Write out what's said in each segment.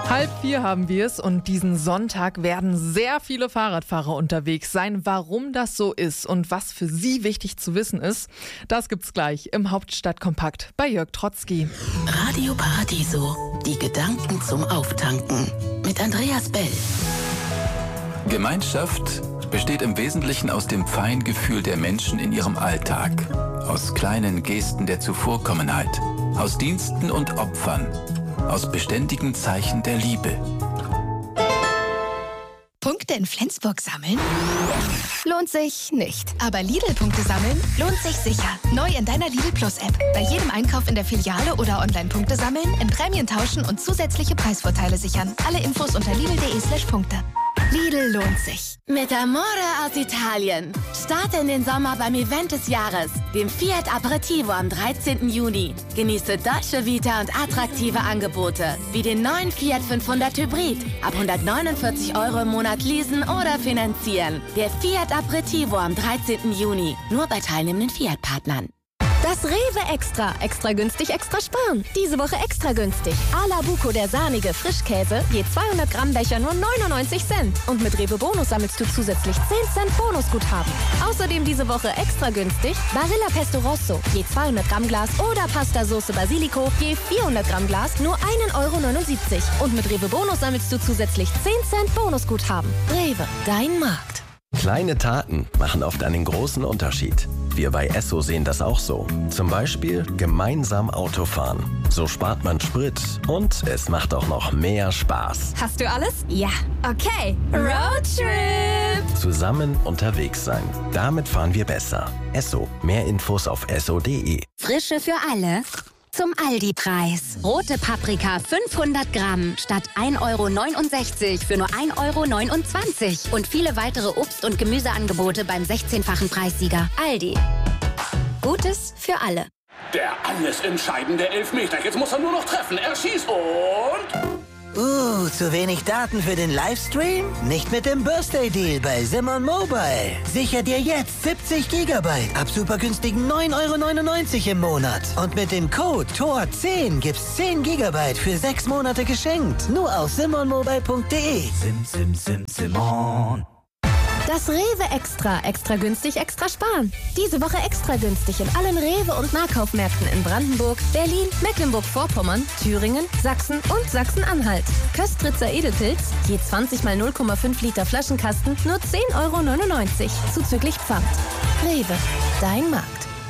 3:30 haben wir es und diesen Sonntag werden sehr viele Fahrradfahrer unterwegs sein. Warum das so ist und was für Sie wichtig zu wissen ist, das gibt's gleich im Hauptstadtkompakt bei Jörg Trotzki. Radio Paradiso, die Gedanken zum Auftanken mit Andreas Bell. Gemeinschaft besteht im Wesentlichen aus dem Feingefühl der Menschen in ihrem Alltag, aus kleinen Gesten der Zuvorkommenheit, aus Diensten und Opfern, aus beständigen Zeichen der Liebe. Punkte in Flensburg sammeln? Lohnt sich nicht. Aber Lidl-Punkte sammeln lohnt sich sicher. Neu in deiner Lidl Plus-App. Bei jedem Einkauf in der Filiale oder Online-Punkte sammeln, in Prämien tauschen und zusätzliche Preisvorteile sichern. Alle Infos unter lidl.de/Punkte. Lidl lohnt sich. Mit Amore aus Italien. Starte in den Sommer beim Event des Jahres, dem Fiat Aperitivo am 13. Juni. Genieße Dolce Vita und attraktive Angebote, wie den neuen Fiat 500 Hybrid. Ab 149 € im Monat leasen oder finanzieren. Der Fiat Aperitivo am 13. Juni. Nur bei teilnehmenden Fiat-Partnern. Das Rewe Extra. Extra günstig, extra sparen. Diese Woche extra günstig. Ala Buco, der sahnige Frischkäse, je 200 Gramm Becher nur 99 Cent. Und mit Rewe Bonus sammelst du zusätzlich 10 Cent Bonusguthaben. Außerdem diese Woche extra günstig Barilla Pesto Rosso, je 200 Gramm Glas oder Pasta Sauce Basilico, je 400 Gramm Glas nur 1,79 €. Und mit Rewe Bonus sammelst du zusätzlich 10 Cent Bonusguthaben. Rewe, dein Markt. Kleine Taten machen oft einen großen Unterschied. Wir bei Esso sehen das auch so. Zum Beispiel gemeinsam Autofahren. So spart man Sprit und es macht auch noch mehr Spaß. Hast du alles? Ja. Okay. Roadtrip! Zusammen unterwegs sein. Damit fahren wir besser. Esso. Mehr Infos auf esso.de. Frische für alle. Zum Aldi-Preis. Rote Paprika 500 Gramm statt 1,69 € für nur 1,29 € und viele weitere Obst- und Gemüseangebote beim 16-fachen Preissieger. Aldi. Gutes für alle. Der alles entscheidende Elfmeter. Jetzt muss er nur noch treffen. Er schießt und... zu wenig Daten für den Livestream? Nicht mit dem Birthday Deal bei Simon Mobile. Sicher dir jetzt 70 GB ab super günstigen 9,99 € im Monat. Und mit dem Code TOR10 gibt's 10 GB für 6 Monate geschenkt. Nur auf simonmobile.de. Simon. Das Rewe Extra. Extra günstig, extra sparen. Diese Woche extra günstig in allen Rewe- und Nahkaufmärkten in Brandenburg, Berlin, Mecklenburg-Vorpommern, Thüringen, Sachsen und Sachsen-Anhalt. Köstritzer Edelpilz, je 20 mal 0,5 Liter Flaschenkasten, nur 10,99 € zuzüglich Pfand. Rewe, dein Markt.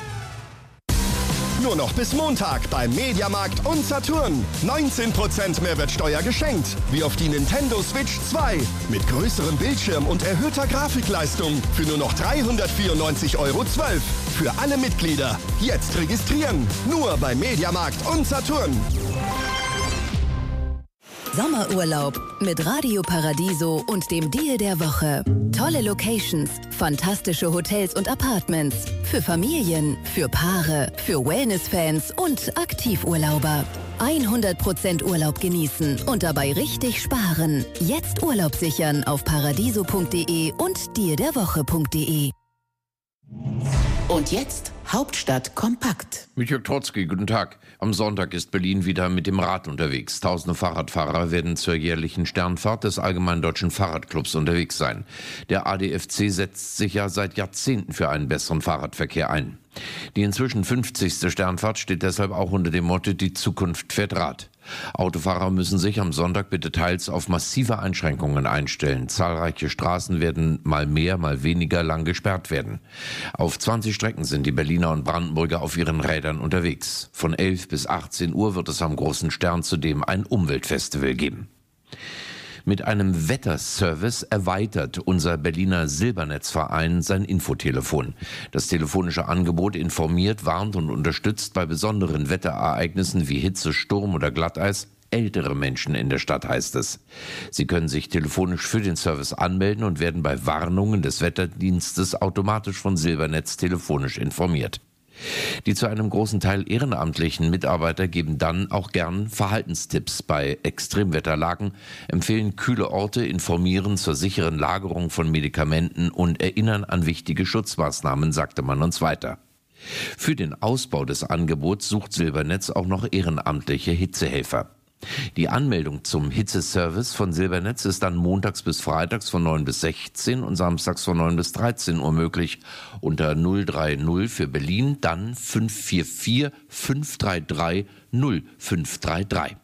Nur noch bis Montag beim Mediamarkt und Saturn. 19% Mehrwertsteuer geschenkt. Wie auf die Nintendo Switch 2. Mit größerem Bildschirm und erhöhter Grafikleistung. Für nur noch 394,12 €. Für alle Mitglieder. Jetzt registrieren. Nur beim Mediamarkt und Saturn. Sommerurlaub mit Radio Paradiso und dem Deal der Woche. Tolle Locations, fantastische Hotels und Apartments. Für Familien, für Paare, für Wellness-Fans und Aktivurlauber. 100% Urlaub genießen und dabei richtig sparen. Jetzt Urlaub sichern auf paradiso.de und dealderwoche.de. Und jetzt Hauptstadt kompakt. Mit Jörg Trotzki, guten Tag. Am Sonntag ist Berlin wieder mit dem Rad unterwegs. Tausende Fahrradfahrer werden zur jährlichen Sternfahrt des Allgemeinen Deutschen Fahrradclubs unterwegs sein. Der ADFC setzt sich ja seit Jahrzehnten für einen besseren Fahrradverkehr ein. Die inzwischen 50. Sternfahrt steht deshalb auch unter dem Motto „Die Zukunft fährt Rad". Autofahrer müssen sich am Sonntag bitte teils auf massive Einschränkungen einstellen. Zahlreiche Straßen werden mal mehr, mal weniger lang gesperrt werden. Auf 20 Strecken sind die Berliner und Brandenburger auf ihren Rädern unterwegs. Von 11 bis 18 Uhr wird es am Großen Stern zudem ein Umweltfestival geben. Mit einem Wetterservice erweitert unser Berliner Silbernetzverein sein Infotelefon. Das telefonische Angebot informiert, warnt und unterstützt bei besonderen Wetterereignissen wie Hitze, Sturm oder Glatteis ältere Menschen in der Stadt, heißt es. Sie können sich telefonisch für den Service anmelden und werden bei Warnungen des Wetterdienstes automatisch von Silbernetz telefonisch informiert. Die zu einem großen Teil ehrenamtlichen Mitarbeiter geben dann auch gern Verhaltenstipps bei Extremwetterlagen, empfehlen kühle Orte, informieren zur sicheren Lagerung von Medikamenten und erinnern an wichtige Schutzmaßnahmen, sagte man uns weiter. Für den Ausbau des Angebots sucht Silbernetz auch noch ehrenamtliche Hitzehelfer. Die Anmeldung zum Hitzeservice von Silbernetz ist dann montags bis freitags von 9 bis 16 und samstags von 9 bis 13 Uhr möglich. Unter 030 für Berlin, dann 544 533 0533.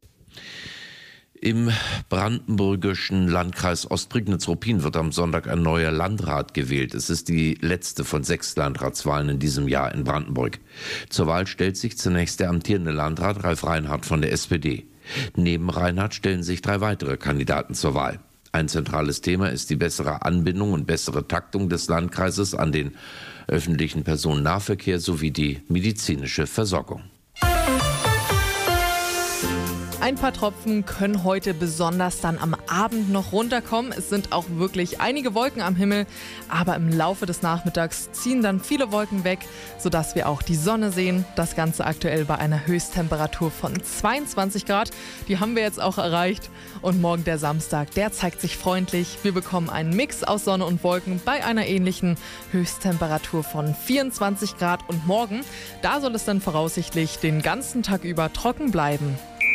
Im brandenburgischen Landkreis Ostprignitz-Ruppin wird am Sonntag ein neuer Landrat gewählt. Es ist die letzte von 6 Landratswahlen in diesem Jahr in Brandenburg. Zur Wahl stellt sich zunächst der amtierende Landrat Ralf Reinhardt von der SPD. Neben Reinhardt stellen sich 3 weitere Kandidaten zur Wahl. Ein zentrales Thema ist die bessere Anbindung und bessere Taktung des Landkreises an den öffentlichen Personennahverkehr sowie die medizinische Versorgung. Ein paar Tropfen können heute besonders dann am Abend noch runterkommen. Es sind auch wirklich einige Wolken am Himmel, aber im Laufe des Nachmittags ziehen dann viele Wolken weg, sodass wir auch die Sonne sehen. Das Ganze aktuell bei einer Höchsttemperatur von 22 Grad. Die haben wir jetzt auch erreicht. Und morgen der Samstag, der zeigt sich freundlich. Wir bekommen einen Mix aus Sonne und Wolken bei einer ähnlichen Höchsttemperatur von 24 Grad. Und morgen, da soll es dann voraussichtlich den ganzen Tag über trocken bleiben.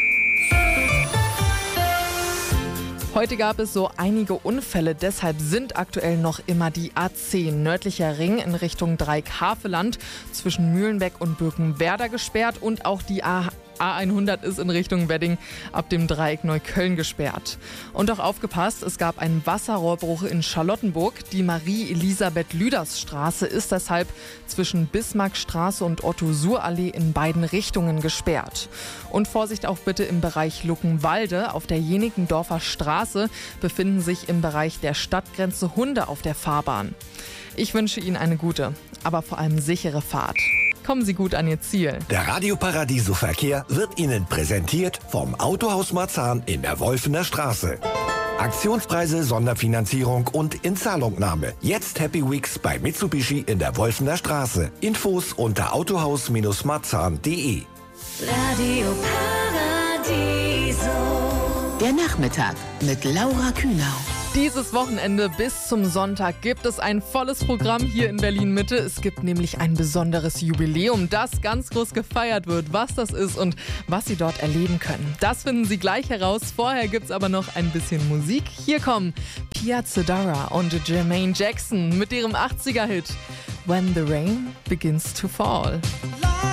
Heute gab es so einige Unfälle, deshalb sind aktuell noch immer die A10 nördlicher Ring in Richtung Dreieck-Havelland zwischen Mühlenbeck und Birkenwerder gesperrt und auch die A100 ist in Richtung Wedding ab dem Dreieck Neukölln gesperrt. Und auch aufgepasst, es gab einen Wasserrohrbruch in Charlottenburg. Die Marie-Elisabeth-Lüders-Straße ist deshalb zwischen Bismarckstraße und Otto-Suhr-Allee in beiden Richtungen gesperrt. Und Vorsicht auch bitte im Bereich Luckenwalde. Auf der Jenickendorfer Straße befinden sich im Bereich der Stadtgrenze Hunde auf der Fahrbahn. Ich wünsche Ihnen eine gute, aber vor allem sichere Fahrt. Kommen Sie gut an Ihr Ziel. Der Radio Paradiso Verkehr wird Ihnen präsentiert vom Autohaus Marzahn in der Wolfener Straße. Aktionspreise, Sonderfinanzierung und Inzahlungnahme. Jetzt Happy Weeks bei Mitsubishi in der Wolfener Straße. Infos unter autohaus-marzahn.de. Radio Paradiso. Der Nachmittag mit Laura Kühnau. Dieses Wochenende bis zum Sonntag gibt es ein volles Programm hier in Berlin-Mitte. Es gibt nämlich ein besonderes Jubiläum, das ganz groß gefeiert wird. Was das ist und was Sie dort erleben können, das finden Sie gleich heraus. Vorher gibt es aber noch ein bisschen Musik. Hier kommen Pia Zadora und Jermaine Jackson mit ihrem 80er-Hit When the Rain Begins to Fall.